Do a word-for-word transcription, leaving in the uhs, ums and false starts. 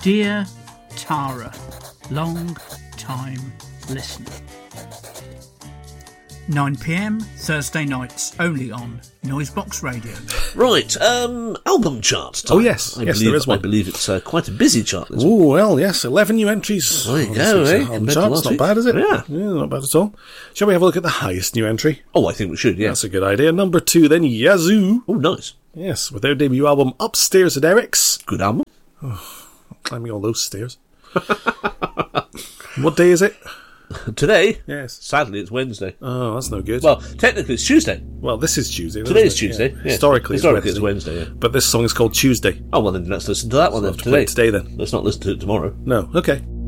Dear Tara, long time listener. nine p.m. Thursday nights, only on Noisebox Radio. Right, um, album chart time. Oh, yes. I yes, believe, there is one. I believe it's uh, quite a busy chart this Oh, well, yes, eleven new entries. There you Oh, go, this eh? week's album Compared to chart. last It's not week. bad, is it? Yeah. Yeah, not bad at all. Shall we have a look at the highest new entry? Oh, I think we should, yeah. That's a good idea. Number two, then, Yazoo. Oh, nice. Yes, with their debut album, Upstairs at Eric's. Good album. Climbing all those stairs. What day is it? Today, Yes. sadly, it's Wednesday. Oh, that's no good. Well, technically, it's Tuesday. Well, this is Tuesday. Today is isn't it? Tuesday. Yeah. Yeah. Historically, Historically, it's it's Wednesday. Wednesday, yeah. But this song is called Tuesday. Oh, well, then let's listen to that one we'll then have to play today. it today, then. Let's not listen to it tomorrow. No, okay.